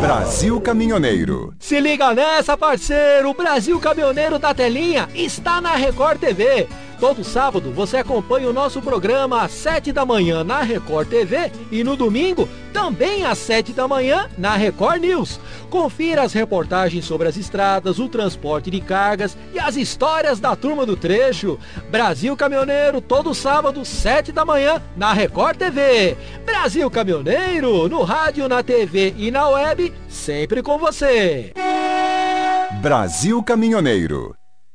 Brasil Caminhoneiro. Se liga nessa, parceiro! O Brasil Caminhoneiro da Telinha está na Record TV. Todo sábado você acompanha o nosso programa às 7 da manhã na Record TV e no domingo também às 7 da manhã na Record News. Confira as reportagens sobre as estradas, o transporte de cargas e as histórias da turma do trecho. Brasil Caminhoneiro, todo sábado, 7 da manhã na Record TV. Brasil Caminhoneiro, no rádio, na TV e na web, sempre com você. Brasil Caminhoneiro.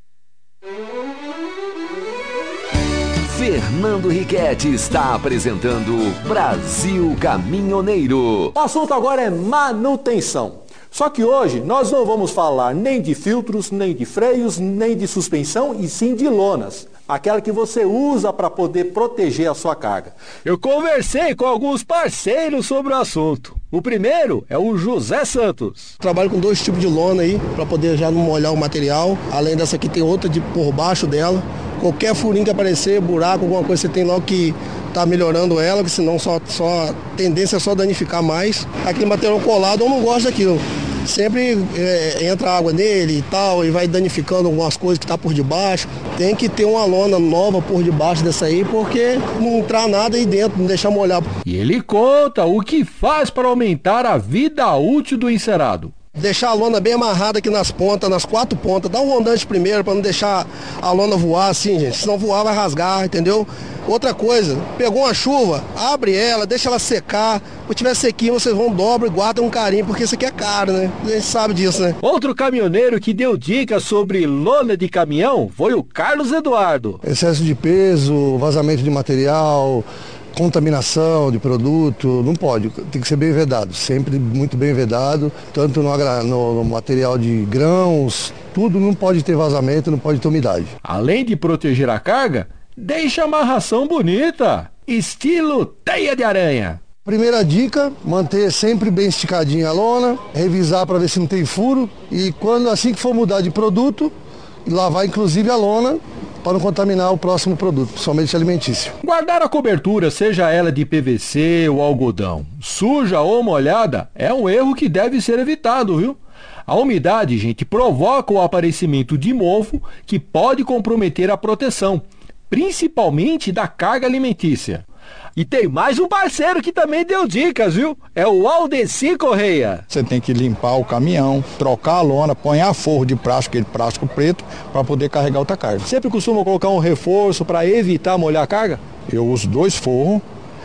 Fernando Riquetti está apresentando Brasil Caminhoneiro. O assunto agora é manutenção. Só que hoje nós não vamos falar nem de filtros, nem de freios, nem de suspensão, e sim de lonas. Aquela que você usa para poder proteger a sua carga. Eu conversei com alguns parceiros sobre o assunto. O primeiro é o José Santos. Trabalho com 2 tipos de lona aí, para poder já não molhar o material. Além dessa aqui tem outra por baixo dela. Qualquer furinho que aparecer, buraco, alguma coisa, você tem logo que tá melhorando ela, que senão só a tendência é só danificar mais. Aquele material colado eu não gosto daquilo. Sempre entra água nele e tal, e vai danificando algumas coisas que tá por debaixo. Tem que ter uma lona nova por debaixo dessa aí, porque não entrar nada aí dentro, não deixar molhar. E ele conta o que faz para aumentar a vida útil do encerado. Deixar a lona bem amarrada aqui nas pontas, nas 4 pontas. Dá um rondante primeiro para não deixar a lona voar assim, gente. Se não voar, vai rasgar, entendeu? Outra coisa, pegou uma chuva, abre ela, deixa ela secar. Quando tiver sequinho, vocês vão, dobra e guardam um carinho, porque isso aqui é caro, né? A gente sabe disso, né? Outro caminhoneiro que deu dicas sobre lona de caminhão foi o Carlos Eduardo. Excesso de peso, vazamento de material, contaminação de produto, não pode, tem que ser bem vedado, sempre muito bem vedado, tanto no material de grãos, tudo não pode ter vazamento, não pode ter umidade. Além de proteger a carga, deixa a amarração bonita, estilo teia de aranha. Primeira dica, manter sempre bem esticadinha a lona, revisar para ver se não tem furo e assim que for mudar de produto, lavar inclusive a lona, para não contaminar o próximo produto, principalmente alimentício. Guardar a cobertura, seja ela de PVC ou algodão, suja ou molhada, é um erro que deve ser evitado, viu? A umidade, gente, provoca o aparecimento de mofo que pode comprometer a proteção, principalmente da carga alimentícia. E tem mais um parceiro que também deu dicas, viu? É o Aldeci Correia. Você tem que limpar o caminhão, trocar a lona, pôr forro de plástico, aquele plástico preto, para poder carregar outra carga. Sempre costuma colocar um reforço para evitar molhar a carga? Eu uso 2 forros.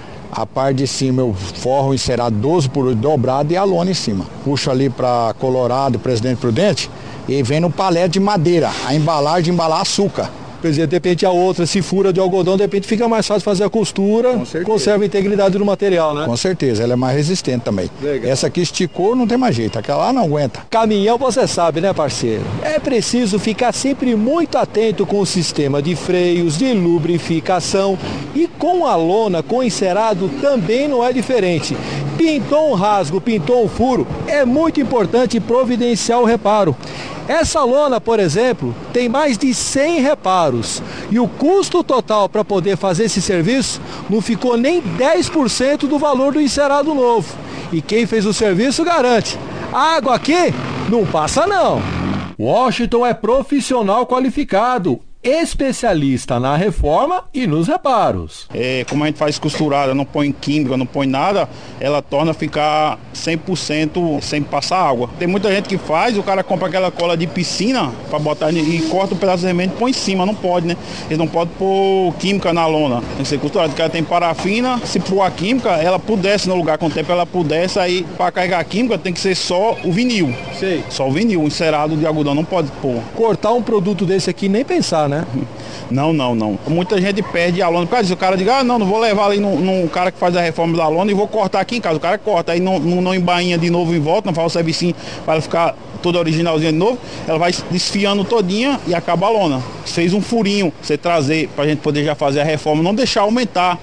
A parte de cima eu forro encerado 12 por 8 dobrado e a lona em cima. Puxo ali para Colorado, Presidente Prudente, e vem no palete de madeira, a embalagem de embalar açúcar. Quer dizer, de repente a outra se fura de algodão, de repente fica mais fácil fazer a costura, conserva a integridade do material, né? Com certeza, ela é mais resistente também. Legal. Essa aqui esticou, não tem mais jeito, aquela lá não aguenta. Caminhão, você sabe, né, parceiro? É preciso ficar sempre muito atento com o sistema de freios, de lubrificação, e com a lona, com o encerado, também não é diferente. Pintou um rasgo, pintou um furo, é muito importante providenciar o reparo. Essa lona, por exemplo, tem mais de 100 reparos e o custo total para poder fazer esse serviço não ficou nem 10% do valor do encerado novo. E quem fez o serviço garante, a água aqui não passa não. Washington é profissional qualificado, especialista na reforma e nos reparos. Como a gente faz costurada, não põe química, não põe nada, ela torna ficar 100% sem passar água. Tem muita gente que faz, o cara compra aquela cola de piscina para botar e corta um pedaço de remendo e põe em cima, não pode, né? Eles não podem pôr química na lona, tem que ser costurada, porque ela tem parafina, se pôr a química, ela pudesse no lugar, com o tempo ela pudesse, aí para carregar a química tem que ser só o vinil. Sei. Só o vinil, encerado de algodão, não pode pôr. Cortar um produto desse aqui, nem pensar, né? Não. Muita gente perde a lona. Por causa disso, o cara diz, não vou levar ali num cara que faz a reforma da lona e vou cortar aqui em casa. O cara corta, aí não embainha de novo em volta, não faz o servicinho para ela ficar toda originalzinha de novo, ela vai desfiando todinha e acaba a lona. Fez um furinho, você trazer pra gente poder já fazer a reforma, não deixar aumentar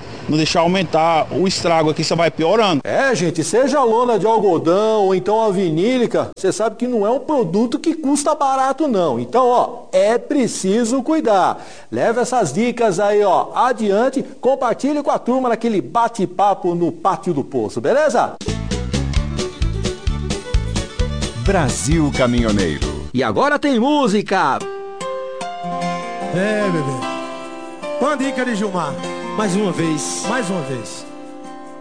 o estrago aqui, você vai piorando. Gente, seja a lona de algodão ou então a vinílica, você sabe que não é um produto que custa barato não. Então, é preciso cuidar. Leva essas dicas aí, adiante, compartilhe com a turma naquele bate-papo no Pátio do Poço, beleza? Brasil Caminhoneiro. E agora tem música. É, bebê. Qual a dica de Gilmar? Mais uma vez. Mais uma vez.